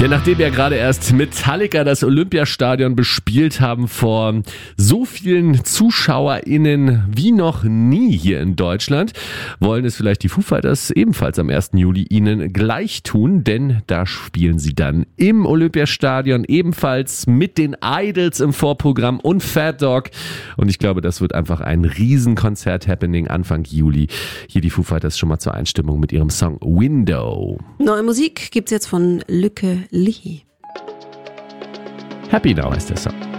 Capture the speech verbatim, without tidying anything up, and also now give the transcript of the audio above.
Ja, nachdem wir gerade erst Metallica das Olympiastadion bespielt haben vor so vielen ZuschauerInnen wie noch nie hier in Deutschland, wollen es vielleicht die Foo Fighters ebenfalls am ersten Juli ihnen gleich tun, denn da spielen sie dann im Olympiastadion ebenfalls mit den Idols im Vorprogramm und Fat Dog. Und ich glaube, das wird einfach ein Riesenkonzert-Happening Anfang Juli. Hier die Foo Fighters schon mal zur Einstimmung mit ihrem Song Window. Neue Musik gibt's jetzt von Lücke Lee. Happy Now heißt der Song.